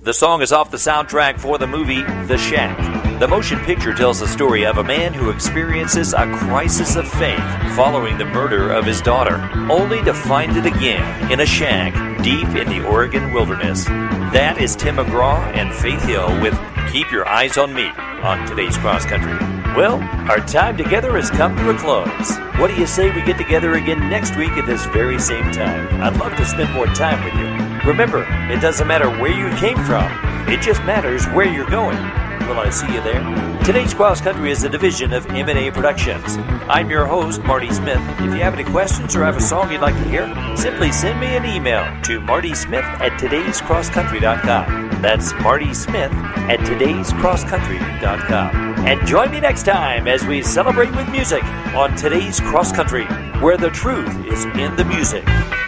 The song is off the soundtrack for the movie The Shack. The motion picture tells the story of a man who experiences a crisis of faith following the murder of his daughter, only to find it again in a shack deep in the Oregon wilderness. That is Tim McGraw and Faith Hill with Keep Your Eyes on Me on today's Cross Country. Well, our time together has come to a close. What do you say we get together again next week at this very same time? I'd love to spend more time with you. Remember, it doesn't matter where you came from. It just matters where you're going. Will I see you there? Today's Cross Country is a division of M&A Productions. I'm your host, Marty Smith. If you have any questions or have a song you'd like to hear, simply send me an email to martysmith@todayscrosscountry.com. That's martysmith@todayscrosscountry.com. And join me next time as we celebrate with music on Today's Cross Country, where the truth is in the music.